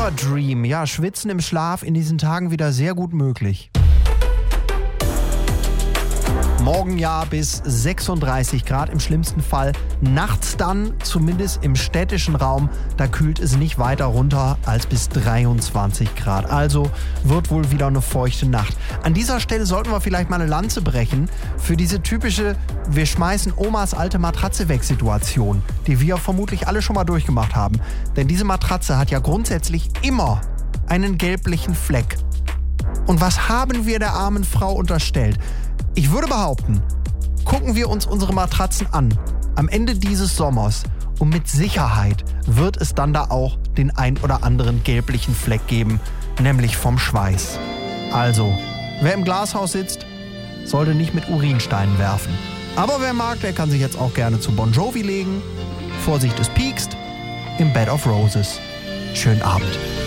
Fever Dream, ja, Schwitzen im Schlaf in diesen Tagen wieder sehr gut möglich. Morgen ja bis 36 Grad im schlimmsten Fall. Nachts dann, zumindest im städtischen Raum, da kühlt es nicht weiter runter als bis 23 Grad. Also wird wohl wieder eine feuchte Nacht. An dieser Stelle sollten wir vielleicht mal eine Lanze brechen für diese typische wir schmeißen Omas alte Matratze weg Situation, die wir vermutlich alle schon mal durchgemacht haben. Denn diese Matratze hat ja grundsätzlich immer einen gelblichen Fleck. Und was haben wir der armen Frau unterstellt? Ich würde behaupten, gucken wir uns unsere Matratzen an am Ende dieses Sommers und mit Sicherheit wird es dann da auch den ein oder anderen gelblichen Fleck geben, nämlich vom Schweiß. Also, wer im Glashaus sitzt, sollte nicht mit Urinsteinen werfen. Aber wer mag, der kann sich jetzt auch gerne zu Bon Jovi legen. Vorsicht, es piekst. Im Bed of Roses. Schönen Abend.